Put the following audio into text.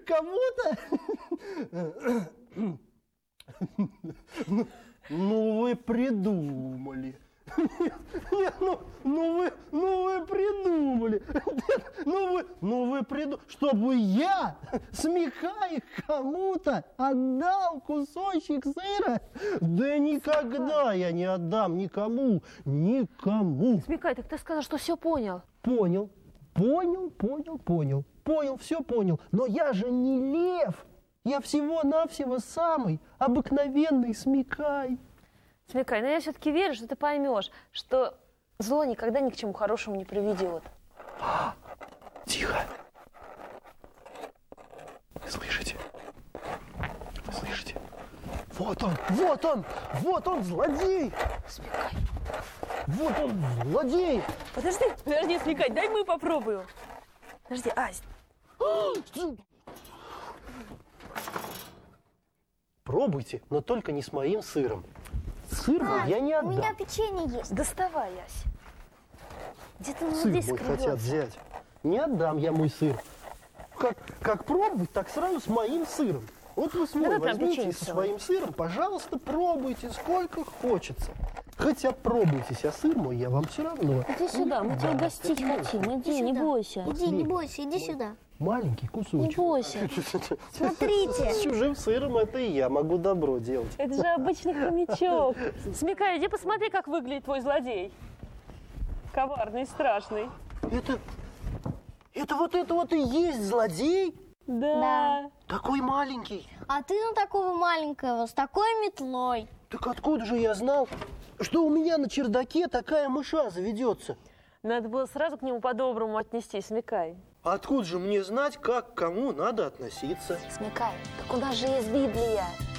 кому-то? Ну вы придумали. Нет, вы придумали. Ну вы придумали. Чтобы я, смекая, кому-то отдал кусочек сыра? Да никогда я не отдам никому. Смекай, так ты сказал, что все понял. Понял, все понял. Но я же не лев. Я всего-навсего самый обыкновенный Смекай. Смекай, но я все-таки верю, что ты поймешь, что зло никогда ни к чему хорошему не приведет. Тихо. Вы слышите? Вот он, злодей! Смекай. Вот он, злодей! Подожди, Смекай, дай мы попробуем. Подожди, Ась. Пробуйте, но только не с моим сыром. Сыр вам я не У отдам. меня печенье есть. Доставай, Ась. Где ты Сыр здесь мой хотят скребется? взять. Не отдам я мой сыр. Как пробовать, так сразу с моим сыром. Вот вы свой прям возьмите печенье со целое. своим сыром, пожалуйста, пробуйте сколько хочется. Хотя пробуйтесь, а сыр мой я вам все равно. Иди сюда, мы тебя угостить хотим. Иди, не бойся. Иди, не бойся, иди сюда. Маленький Не кусочек. бойся. Смотрите. С чужим сыром это и я могу добро делать. Это же обычный хомячок. Смекай, иди посмотри, как выглядит твой злодей. Коварный и страшный. Это вот и есть злодей? Да. Такой маленький. А ты на такого маленького, с такой метлой. Так откуда же я знал, что у меня на чердаке такая мыша заведется? Надо было сразу к нему по-доброму отнестись, Смекай. Откуда же мне знать, как к кому надо относиться? Смекай, так у нас же есть Библия.